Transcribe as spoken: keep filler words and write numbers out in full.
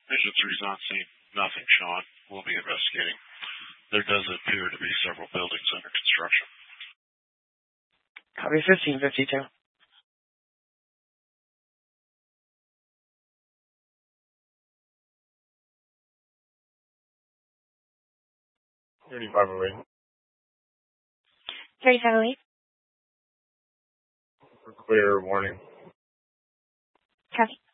Agent three's not seen nothing, Sean. We'll be investigating. There does appear to be several buildings under construction. Copy fifteen fifty-two. thirty-five oh eight. thirty-five oh eight. Clear warning. Copy.